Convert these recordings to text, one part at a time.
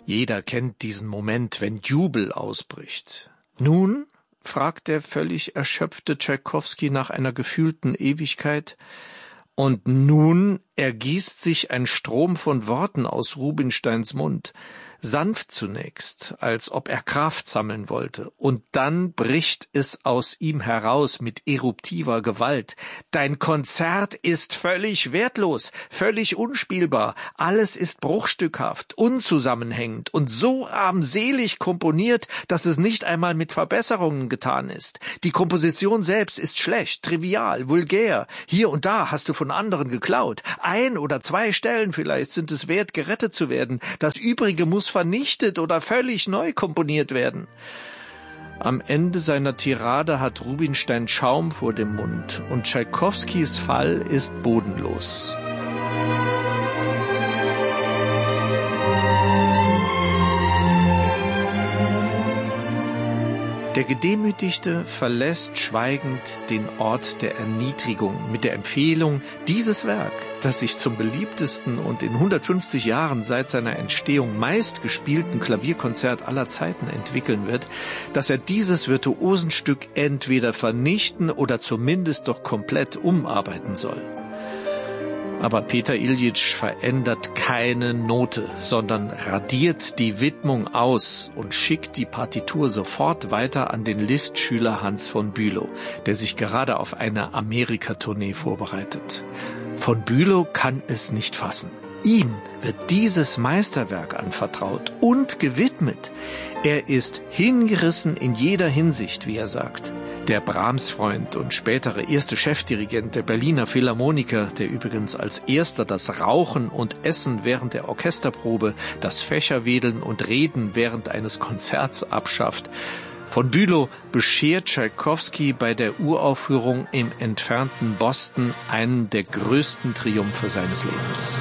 Jeder kennt diesen Moment, wenn Jubel ausbricht. Nun, fragt der völlig erschöpfte Tschaikowski nach einer gefühlten Ewigkeit, und nun ergießt sich ein Strom von Worten aus Rubinsteins Mund, sanft zunächst, als ob er Kraft sammeln wollte, und dann bricht es aus ihm heraus mit eruptiver Gewalt. Dein Konzert ist völlig wertlos, völlig unspielbar, alles ist bruchstückhaft, unzusammenhängend und so armselig komponiert, dass es nicht einmal mit Verbesserungen getan ist. Die Komposition selbst ist schlecht, trivial, vulgär, hier und da hast du von anderen geklaut, 1 oder 2 Stellen vielleicht sind es wert, gerettet zu werden, das Übrige muss vernichtet oder völlig neu komponiert werden. Am Ende seiner Tirade hat Rubinstein Schaum vor dem Mund und Tschaikowskis Fall ist bodenlos. Der Gedemütigte verlässt schweigend den Ort der Erniedrigung mit der Empfehlung, dieses Werk, das sich zum beliebtesten und in 150 Jahren seit seiner Entstehung meistgespielten Klavierkonzert aller Zeiten entwickeln wird, dass er dieses Virtuosenstück entweder vernichten oder zumindest doch komplett umarbeiten soll. Aber Peter Iljitsch verändert keine Note, sondern radiert die Widmung aus und schickt die Partitur sofort weiter an den Liszt-Schüler Hans von Bülow, der sich gerade auf eine Amerika-Tournee vorbereitet. Von Bülow kann es nicht fassen. Ihm wird dieses Meisterwerk anvertraut und gewidmet. Er ist hingerissen in jeder Hinsicht, wie er sagt. Der Brahms-Freund und spätere erste Chefdirigent der Berliner Philharmoniker, der übrigens als erster das Rauchen und Essen während der Orchesterprobe, das Fächerwedeln und Reden während eines Konzerts abschafft. Von Bülow beschert Tschaikowski bei der Uraufführung im entfernten Boston einen der größten Triumphe seines Lebens.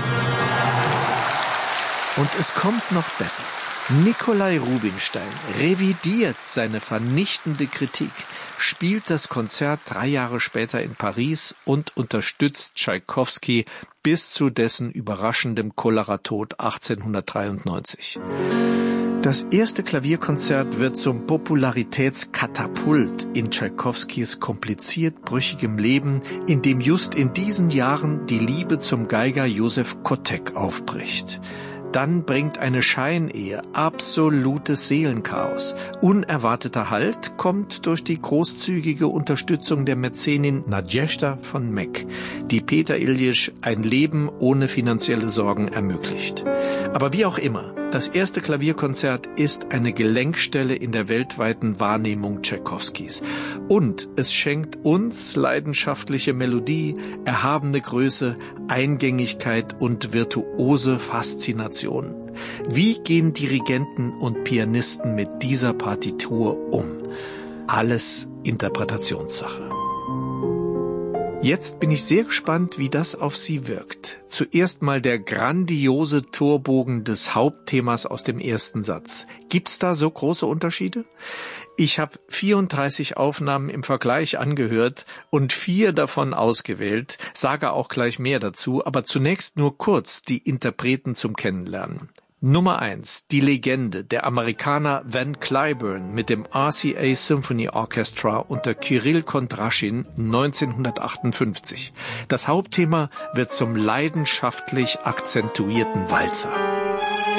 Und es kommt noch besser. Nikolai Rubinstein revidiert seine vernichtende Kritik, spielt das Konzert 3 Jahre später in Paris und unterstützt Tschaikowski bis zu dessen überraschendem Choleratod 1893. Das erste Klavierkonzert wird zum Popularitätskatapult in Tschaikowskis kompliziert brüchigem Leben, in dem just in diesen Jahren die Liebe zum Geiger Josef Kotek aufbricht. Dann bringt eine Scheinehe absolutes Seelenchaos. Unerwarteter Halt kommt durch die großzügige Unterstützung der Mäzenin Nadjezhda von Meck, die Peter Iljitsch ein Leben ohne finanzielle Sorgen ermöglicht. Aber wie auch immer, das erste Klavierkonzert ist eine Gelenkstelle in der weltweiten Wahrnehmung Tschaikowskis. Und es schenkt uns leidenschaftliche Melodie, erhabene Größe, Eingängigkeit und virtuose Faszination. Wie gehen Dirigenten und Pianisten mit dieser Partitur um? Alles Interpretationssache. Jetzt bin ich sehr gespannt, wie das auf Sie wirkt. Zuerst mal der grandiose Torbogen des Hauptthemas aus dem ersten Satz. Gibt's da so große Unterschiede? Ich habe 34 Aufnahmen im Vergleich angehört und 4 davon ausgewählt, sage auch gleich mehr dazu, aber zunächst nur kurz die Interpreten zum Kennenlernen. Nummer 1, die Legende, der Amerikaner Van Cliburn mit dem RCA Symphony Orchestra unter Kirill Kondraschin 1958. Das Hauptthema wird zum leidenschaftlich akzentuierten Walzer.